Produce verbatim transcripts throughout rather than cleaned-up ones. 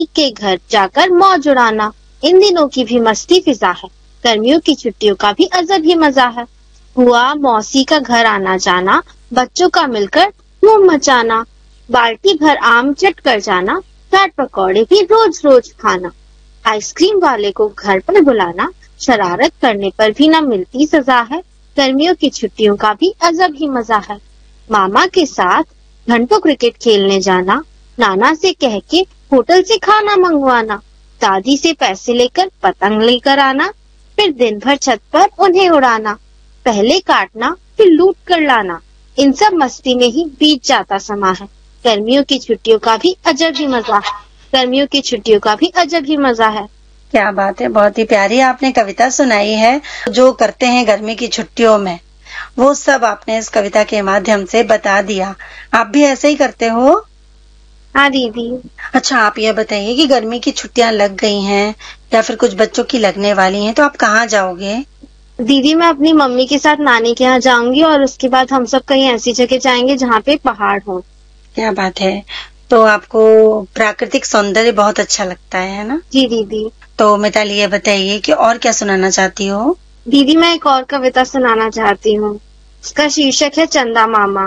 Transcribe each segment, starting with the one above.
के घर जाकर मौज उड़ाना। इन दिनों की भी मस्ती फिजा है, गर्मियों की छुट्टियों का भी अजब ही मजा है। बुआ मौसी का घर आना जाना, बच्चों का मिलकर धूम मचाना, बाल्टी भर आम चट कर जाना, चाट पकौड़े भी रोज रोज खाना, आइसक्रीम वाले को घर पर बुलाना, शरारत करने पर भी न मिलती सजा है। गर्मियों की छुट्टियों का भी अजब ही मजा है। मामा के साथ घंटों क्रिकेट खेलने जाना, नाना से कह के होटल से खाना मंगवाना, दादी से पैसे लेकर पतंग लेकर आना, फिर दिन भर छत पर उन्हें उड़ाना, पहले काटना फिर लूट कर लाना। इन सब मस्ती में ही बीत जाता समा है। गर्मियों की छुट्टियों का भी अजब ही मजा है। गर्मियों की छुट्टियों का भी अजब ही मजा है। क्या बात है, बहुत ही प्यारी आपने कविता सुनाई है। जो करते हैं गर्मी की छुट्टियों में वो सब आपने इस कविता के माध्यम से बता दिया। आप भी ऐसे ही करते हो? हाँ दीदी। अच्छा, आप ये बताइए कि गर्मी की छुट्टियां लग गई हैं या फिर कुछ बच्चों की लगने वाली हैं, तो आप कहाँ जाओगे? दीदी मैं अपनी मम्मी के साथ नानी के यहाँ जाऊंगी और उसके बाद हम सब कहीं ऐसी जगह जाएंगे जहाँ पे पहाड़ हो। क्या बात है, तो आपको प्राकृतिक सौंदर्य बहुत अच्छा लगता है, है ना? जी दीदी। तो मिताली ये बताइए कि और क्या सुनाना चाहती हो? दीदी मैं एक और कविता सुनाना चाहती हूँ। उसका शीर्षक है चंदा मामा।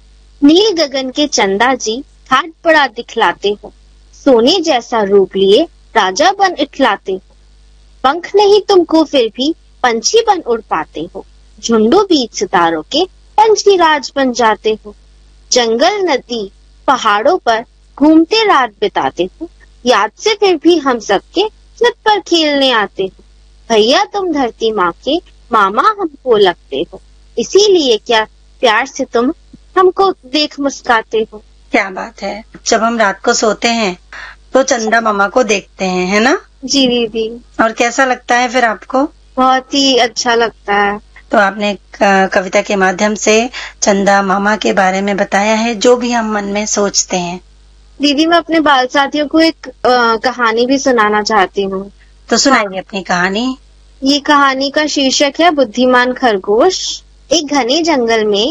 नील गगन के चंदा जी ठाट बड़ा दिखलाते हो, सोने जैसा रूप लिए राजा बन इठलाते हो, पंख नहीं तुमको फिर भी पंछी बन उड़ पाते हो, झुंडों बीच सितारों के पंछी राज बन जाते हो, जंगल नदी पहाड़ों पर घूमते रात बिताते हो, याद से फिर भी हम सबके छत पर खेलने आते हो, भैया तुम धरती माँ के मामा हमको लगते हो, इसीलिए क्या प्यार से तुम हमको देख मुस्काते हो। क्या बात है, जब हम रात को सोते हैं तो चंदा मामा को देखते हैं, है ना? जी दीदी। और कैसा लगता है फिर आपको? बहुत ही अच्छा लगता है। तो आपने कविता के माध्यम से चंदा मामा के बारे में बताया है, जो भी हम मन में सोचते हैं। दीदी मैं अपने बाल साथियों को एक आ, कहानी भी सुनाना चाहती हूँ। तो सुनाइए अपनी कहानी। ये कहानी का शीर्षक है बुद्धिमान खरगोश। एक घने जंगल में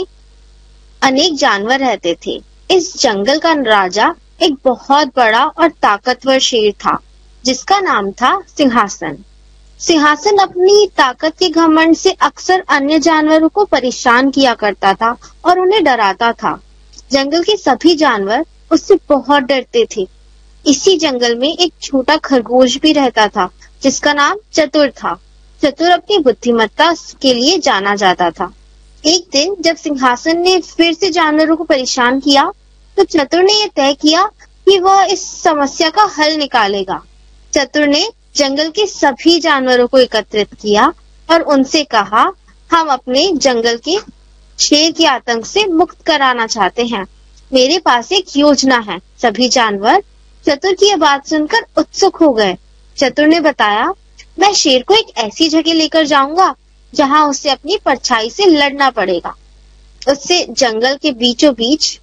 अनेक जानवर रहते थे। इस जंगल का राजा एक बहुत बड़ा और ताकतवर शेर था, जिसका नाम था सिंहासन। सिंहासन अपनी ताकत के घमंड से अक्सर अन्य जानवरों को परेशान किया करता था और उन्हें डराता था। जंगल के सभी जानवर उससे बहुत डरते थे। इसी जंगल में एक छोटा खरगोश भी रहता था, जिसका नाम चतुर था। चतुर अपनी बुद्धिमत्ता के लिए जाना जाता था। एक दिन जब सिंहासन ने फिर से जानवरों को परेशान किया, तो चतुर ने यह तय किया कि वह इस समस्या का हल निकालेगा। चतुर ने जंगल के सभी जानवरों को एकत्रित किया और उनसे कहा, हम अपने जंगल के शेर के आतंक से मुक्त कराना चाहते हैं। मेरे पास एक योजना है। सभी जानवर चतुर की यह बात सुनकर उत्सुक हो गए। चतुर ने बताया, मैं शेर को एक ऐसी जगह लेकर जाऊंगा जहां उसे अपनी परछाई से लड़ना पड़ेगा। उससे जंगल के बीचों बीच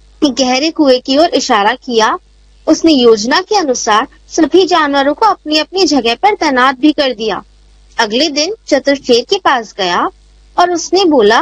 गहरे कुएं की ओर इशारा किया। उसने योजना के अनुसार सभी जानवरों को अपनी अपनी जगह पर तैनात भी कर दिया। अगले दिन चतुर शेर के पास गया और उसने बोला,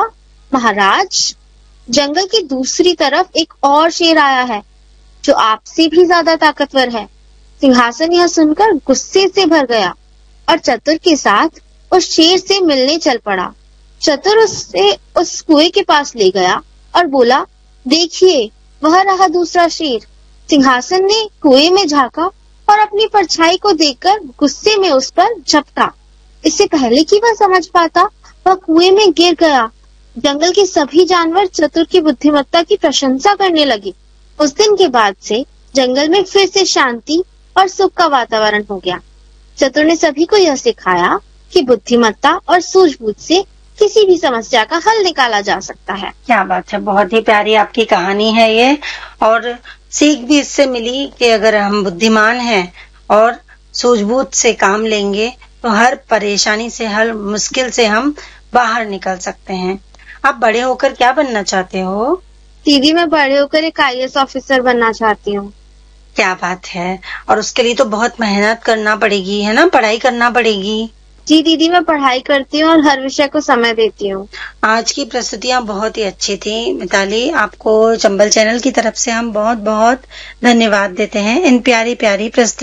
महाराज, जंगल की दूसरी तरफ एक और शेर आया है जो आपसे भी ज्यादा ताकतवर है। सिंहासन यह सुनकर गुस्से से भर गया और चतुर के साथ उस शेर से मिलने चल पड़ा। चतुर उसे उस कुएं के पास ले गया और बोला, देखिए वह रहा दूसरा शेर। सिंहासन ने कुएं में झांका और अपनी परछाई को देखकर गुस्से में उस पर झपटा। इससे पहले कि वह समझ पाता, वह कुएं में गिर गया। जंगल के सभी जानवर चतुर की बुद्धिमत्ता की प्रशंसा करने लगे। उस दिन के बाद से जंगल में फिर से शांति और सुख का वातावरण हो गया। चतुर ने सभी को यह सिखाया कि बुद्धिमत्ता और सूझबूझ से किसी भी समस्या का हल निकाला जा सकता है। क्या बात है, बहुत ही प्यारी आपकी कहानी है ये। और सीख भी इससे मिली कि अगर हम बुद्धिमान हैं और सूझबूझ से काम लेंगे तो हर परेशानी से, हर मुश्किल से हम बाहर निकल सकते हैं। आप बड़े होकर क्या बनना चाहते हो? दीदी मैं बड़े होकर एक आई ए एस ऑफिसर बनना चाहती हूँ। क्या बात है, और उसके लिए तो बहुत मेहनत करना पड़ेगी, है ना? पढ़ाई करना पड़ेगी। जी दीदी, मैं पढ़ाई करती हूँ और हर विषय को समय देती हूँ। आज की प्रस्तुतियां बहुत ही अच्छी थी मिताली, आपको चंबल चैनल की तरफ से हम बहुत बहुत धन्यवाद देते हैं इन प्यारी प्यारी प्रस्तुति